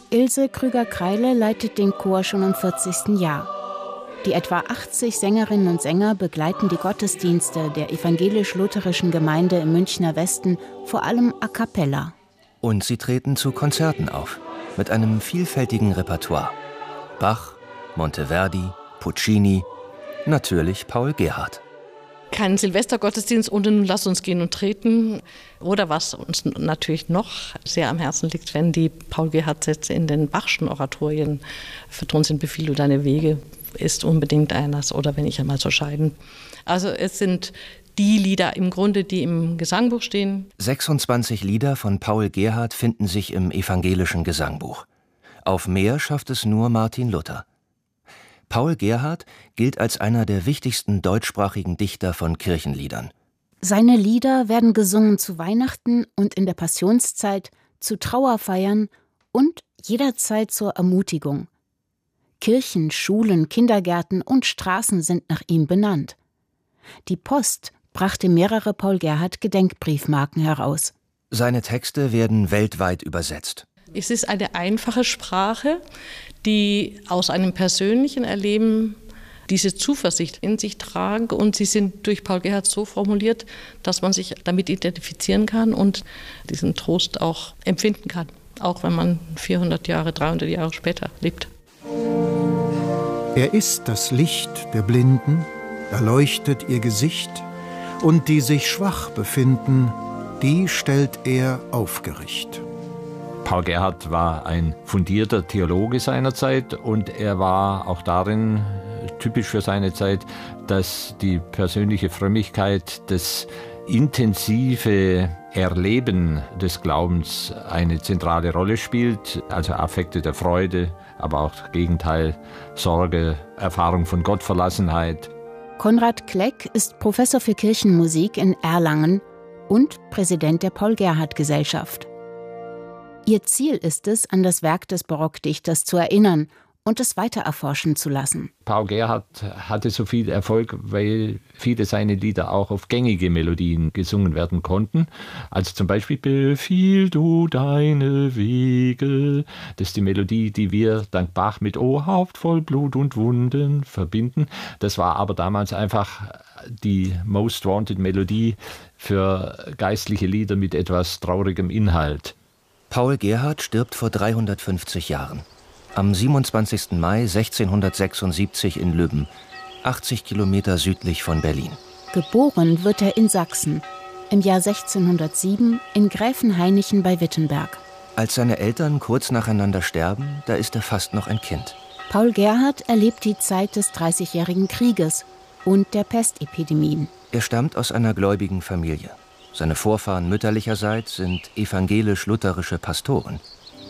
Ilse Krüger-Kreile leitet den Chor schon im 40. Jahr. Die etwa 80 Sängerinnen und Sänger begleiten die Gottesdienste der evangelisch-lutherischen Gemeinde im Münchner Westen vor allem a cappella. Und sie treten zu Konzerten auf, mit einem vielfältigen Repertoire. Bach, Monteverdi, Puccini, natürlich Paul Gerhardt. Kein Silvestergottesdienst ohne Lass uns gehen und treten. Oder was uns natürlich noch sehr am Herzen liegt, wenn die Paul Gerhardt-Sätze in den Bachschen Oratorien vertont sind, befiehl du deine Wege, ist unbedingt eines, oder wenn ich einmal so scheiden. Also es sind die Lieder im Grunde, die im Gesangbuch stehen. 26 Lieder von Paul Gerhardt finden sich im evangelischen Gesangbuch. Auf mehr schafft es nur Martin Luther. Paul Gerhardt gilt als einer der wichtigsten deutschsprachigen Dichter von Kirchenliedern. Seine Lieder werden gesungen zu Weihnachten und in der Passionszeit, zu Trauerfeiern und jederzeit zur Ermutigung. Kirchen, Schulen, Kindergärten und Straßen sind nach ihm benannt. Die Post brachte mehrere Paul Gerhardt-Gedenkbriefmarken heraus. Seine Texte werden weltweit übersetzt. Es ist eine einfache Sprache, die aus einem persönlichen Erleben diese Zuversicht in sich tragen. Und sie sind durch Paul Gerhardt so formuliert, dass man sich damit identifizieren kann und diesen Trost auch empfinden kann. Auch wenn man 400 Jahre, 300 Jahre später lebt. Er ist das Licht der Blinden, erleuchtet ihr Gesicht, und die sich schwach befinden, die stellt er aufgericht. Paul Gerhardt war ein fundierter Theologe seiner Zeit und er war auch darin typisch für seine Zeit, dass die persönliche Frömmigkeit, das intensive Erleben des Glaubens eine zentrale Rolle spielt, also Affekte der Freude, aber auch das Gegenteil, Sorge, Erfahrung von Gottverlassenheit. Konrad Kleck ist Professor für Kirchenmusik in Erlangen und Präsident der Paul-Gerhardt-Gesellschaft. Ihr Ziel ist es, an das Werk des Barockdichters zu erinnern und es weiter erforschen zu lassen. Paul Gerhardt hatte so viel Erfolg, weil viele seiner Lieder auch auf gängige Melodien gesungen werden konnten. Also zum Beispiel Befiehl du deine Wege. Das ist die Melodie, die wir dank Bach mit O Haupt voll Blut und Wunden verbinden. Das war aber damals einfach die most wanted Melodie für geistliche Lieder mit etwas traurigem Inhalt. Paul Gerhardt stirbt vor 350 Jahren. Am 27. Mai 1676 in Lübben, 80 Kilometer südlich von Berlin. Geboren wird er in Sachsen, im Jahr 1607 in Gräfenhainichen bei Wittenberg. Als seine Eltern kurz nacheinander sterben, da ist er fast noch ein Kind. Paul Gerhardt erlebt die Zeit des Dreißigjährigen Krieges und der Pestepidemien. Er stammt aus einer gläubigen Familie. Seine Vorfahren mütterlicherseits sind evangelisch-lutherische Pastoren.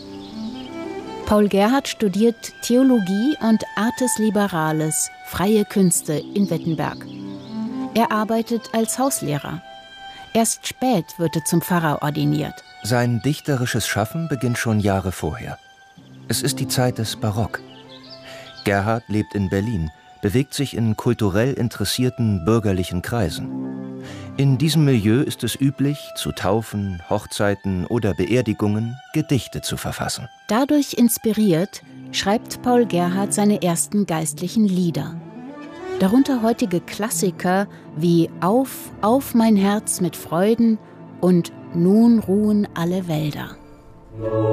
Paul Gerhardt studiert Theologie und Artes Liberales, freie Künste in Wittenberg. Er arbeitet als Hauslehrer. Erst spät wird er zum Pfarrer ordiniert. Sein dichterisches Schaffen beginnt schon Jahre vorher. Es ist die Zeit des Barock. Gerhardt lebt in Berlin, bewegt sich in kulturell interessierten bürgerlichen Kreisen. In diesem Milieu ist es üblich, zu Taufen, Hochzeiten oder Beerdigungen Gedichte zu verfassen. Dadurch inspiriert, schreibt Paul Gerhardt seine ersten geistlichen Lieder. Darunter heutige Klassiker wie Auf mein Herz mit Freuden und Nun ruhen alle Wälder.